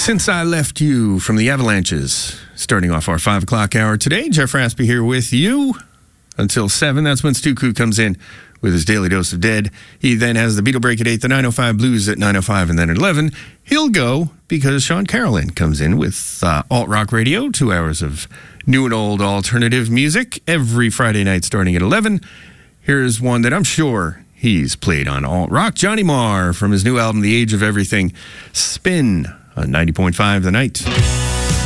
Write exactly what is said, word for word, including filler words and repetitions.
Since I Left You from the Avalanches. Starting off our five o'clock hour today, Jeff Raspy here with you until seven. That's when Stu Ku comes in with his daily dose of dead. He then has the Beatle Break at eight, the nine oh five Blues at nine oh five, and then at eleven, he'll go because Sean Carolyn comes in with uh, Alt Rock Radio, two hours of new and old alternative music every Friday night starting at eleven. Here's one that I'm sure he's played on Alt Rock. Johnny Marr from his new album, The Age of Everything. Spin on ninety point five The Night.